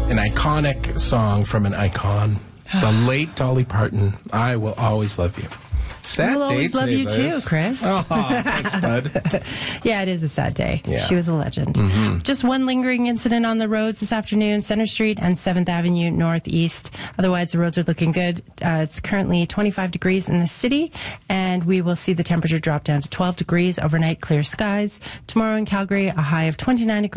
An iconic song from an icon. The late Dolly Parton. I Will Always Love You. Sad We'll day always love today, you Liz. too, Chris. Oh, thanks, bud. Yeah, it is a sad day. Yeah. She was a legend. Just one lingering incident on the roads this afternoon, Center Street and 7th Avenue Northeast. Otherwise, the roads are looking good. It's currently 25 degrees in the city, and we will see the temperature drop down to 12 degrees overnight, clear skies. Tomorrow in Calgary, a high of 29 degrees.